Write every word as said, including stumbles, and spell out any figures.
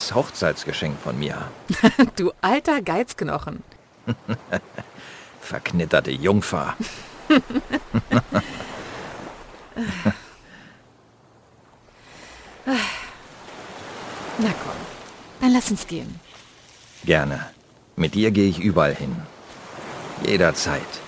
als Hochzeitsgeschenk von mir. Du alter Geizknochen. Verknitterte Jungfer. Na komm, dann lass uns gehen. Gerne. Mit dir gehe ich überall hin. Jederzeit.